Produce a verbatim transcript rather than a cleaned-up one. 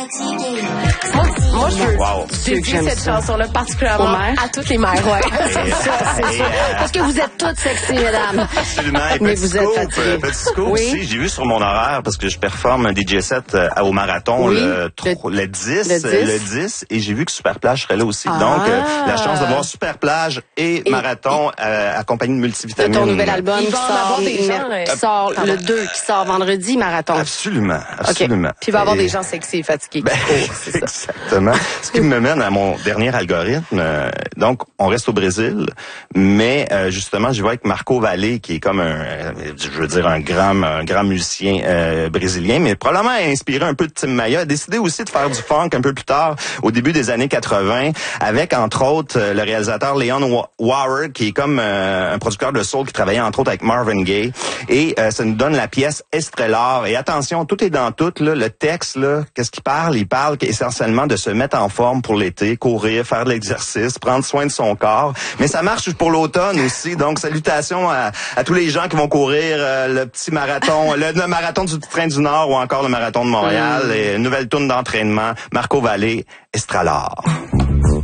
Moi, je veux Wow. dédier cette chanson-là particulièrement à toutes les mères. Ouais. C'est ça, c'est ça. Parce que vous êtes toutes sexy, mesdames. Absolument. Et Mais petit vous êtes scoop, fatigués. euh, petit scoop Oui. aussi, j'ai vu sur mon horaire, parce que je performe un D J set euh, au marathon Oui. le, tro- Le- le dix, le dix. euh, le dix, et j'ai vu que Super Plage serait là aussi. Ah. Donc, euh, la chance de voir Super Plage et, Et- marathon euh, accompagné de De multivitamines. ton nouvel album Il qui va en sort, avoir des gens, mer- euh, qui sort le deux, qui sort vendredi, marathon. Absolument, absolument. Puis il va y avoir Et- des gens sexy et fatigués Ben, qui courent, c'est ça. exactement. Ce qui me mène à mon dernier algorithme. Euh, donc, on reste au Brésil, mais euh, justement, je vois avec Marco Valle, qui est comme un, euh, je veux dire, un grand, un grand musicien euh, brésilien, mais probablement inspiré un peu de Tim Maia, a décidé aussi de faire du funk un peu plus tard, au début des années quatre-vingts, avec entre autres euh, le réalisateur Leon Wa- Warren, qui est comme euh, un producteur de soul qui travaillait entre autres avec Marvin Gaye, et euh, ça nous donne la pièce Estrellar. Et attention, tout est dans tout, là, le texte, là, qu'est-ce qu'il parle? Il parle essentiellement de se mettre en forme pour l'été, courir, faire de l'exercice, prendre soin de son corps. Mais ça marche pour l'automne aussi. Donc, salutations à, à tous les gens qui vont courir euh, le petit marathon, le, le marathon du Train du Nord ou encore le marathon de Montréal. Mm. Et une nouvelle tourne d'entraînement. Marco Valle, Estrellar.